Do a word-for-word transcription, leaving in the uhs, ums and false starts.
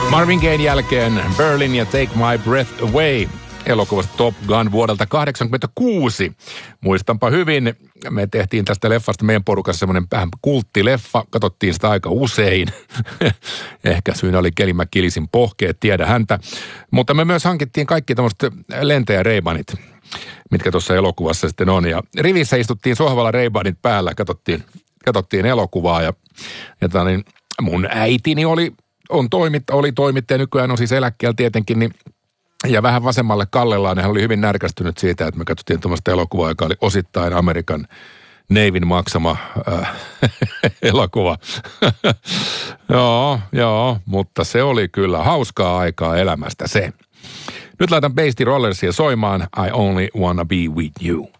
Marvin Gayen jälkeen Berlin ja Take My Breath Away elokuvasta Top Gun vuodelta kahdeksankymmentäkuusi. Muistanpa hyvin, me tehtiin tästä leffasta meidän porukassa semmoinen vähän kulttileffa, katsottiin sitä aika usein. Ehkä syynä oli Kelly McGillisin pohkeet, tiedä häntä. Mutta me myös hankittiin kaikki tämmöiset lentäjä Ray-Banit, mitkä tuossa elokuvassa sitten on. Ja rivissä istuttiin sohvalla Ray-Banit päällä, katsottiin, katsottiin elokuvaa ja, ja tämän, niin mun äitini oli, on toimit, oli toimittaja, nykyään on siis eläkkeellä tietenkin, niin ja vähän vasemmalle kallellaan, hän oli hyvin närkästynyt siitä, että me katsottiin tuommoista elokuvaa, joka oli osittain Amerikan Navyn maksama äh, elokuva. joo, joo, mutta se oli kyllä hauskaa aikaa elämästä se. Nyt laitan Beastie Rollersia soimaan I Only Wanna Be With You.